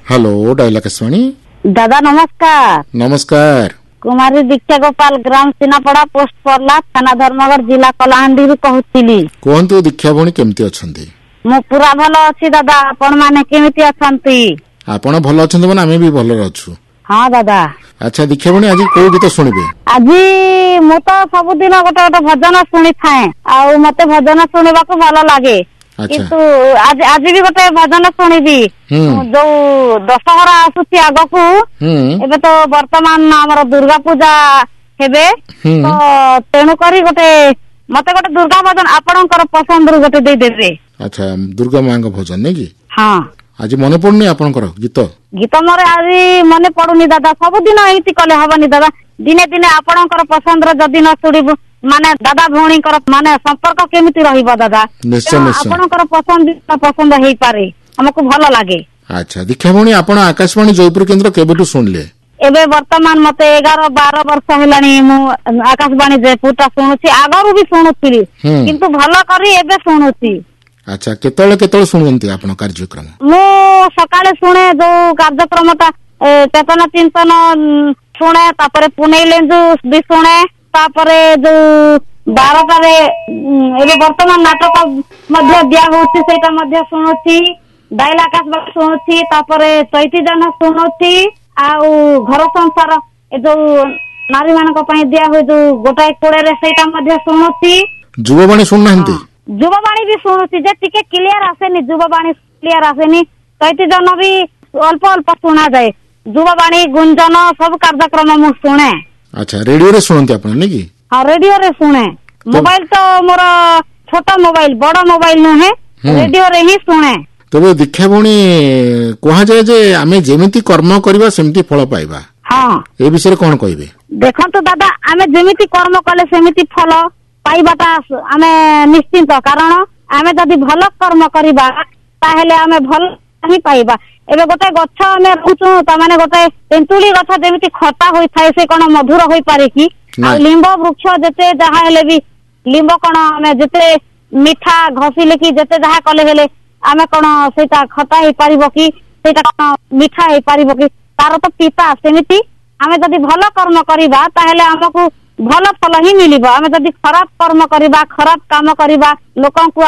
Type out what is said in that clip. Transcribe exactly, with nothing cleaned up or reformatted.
Hello dial Akashvani. दादा नमस्कार। नमस्कार। कुमारी दीक्षा गोपाल ग्राम सीनापड़ा पोस्ट परला थाना धर्मगढ़ जिला कलाहांडी कहूली। कहतु दीक्षा भौणी केमती अछंती? मु पूरा भलो अछि दादा, आपण माने केमिति अछंती? आपण भलो अछंती माने आमे भी भलो अछु। हां दादा। अच्छा दीक्षा भौणी आज को गीत सुनिबे? आज मु तो सब दिन गोटे गोटे भजन सुनी थाए आ मते भजन सुनिबा को भलो लागे। किंतु आज आज भी गोटे भजन सुनिबी जो दशहरा आसुची आगो को एबे तो वर्तमान हमर दुर्गा पूजा हेबे तो तेनु करी गोटे मते गोटे दुर्गा भजन आपणकर पसंद रु गोटे दे देबे। अच्छा दुर्गा मां का भजन नै की? हां। आज मने पड़नी आपणकर गीत? गीत मोरे आज मने पड़ुनी दादा, सब दिन एति कले हबनी दादा। दिने दिने आपणकर पसंद रो जदी न सुडिबो माने दादा भौणी कर माने संपर्क केमिति रहिबो दादा? निश्चय निश्चय आपणकर पसंद पसंद हेई पारे, हमको भलो लागे। अच्छा दीक्षा भौणी आपण आकाशवाणी जयपुर केंद्र केबेटु सुनले? एबे वर्तमान मते ग्यारह बारह वर्ष हेलानी मु आकाशवाणी जयपुर ता सुनुची, आगरु भी सुनुथिली किंतु भलो करी एबे सुनुची। अच्छा केतळे केतळे सुनंती आपण कार्यक्रम? मु सकाळे सुने जो कार्यक्रम ता चेतना चिंतन सुने, तापरे पुणे लेंजु भी सुने, तापरे जो बारह रे एबे वर्तमान नाटक मध्य दिया होची सेटा मध्य सुनुची, डायल आकाश सुनुची, तापरे चैती जन सुनुची आउ घर संसार ए जो नारी मानक पई दिया हो जो गोटाई कोड़े रे सेटा मध्य सुनुची। जुवबाणी सुननांती? जुवबाणी भी सुनुची, जे टिके क्लियर आसेनी, जुवबाणी क्लियर आसेनी, चैती जन भी अल्प अल्प सुना जाए। जुवबाणी गुंजन सब कार्यक्रम मु सुने। अच्छा रेडियो रे सुनंती आपण नै की? हां रेडियो रे सुने। मोबाइल तो मोर छोटा मोबाइल, बड़ा मोबाइल न है, रेडियो रे ही सुने। तबे दीक्षा भौणी कहा जाय जे आमे जेमिति कर्म करबा सेमिति फल पाइबा। हां ए विषय कोन कहबे? देखंतु दादा, आमे जेमिति कर्म कले सेमिति फल पाइबाटा आमे निश्चिंत, कारण आमे जदि भल कर्म करबा ताहेले आमे भल ही पाइबा। एबे गोटे गछ आमे रहुचु त माने गोटे तेंतुली गछ जेमिति खटा होई थाए से कोन मधुर होई पारे की? लिंब वृक्ष जते जहा हेले भी लिंब कोन आमे जते मीठा घसिले की जते जहा कले हेले आमे कोन सेटा खटा होई पारिबो की? सेटा कोन मीठा होई पारिबो की? तार तो पिता सेमिति आमे जदि भल कर्म करबा ताहेले हमकु भल फल ही मिलिबो। आमे जदि खराब कर्म करबा, खराब काम करबा, लोकन को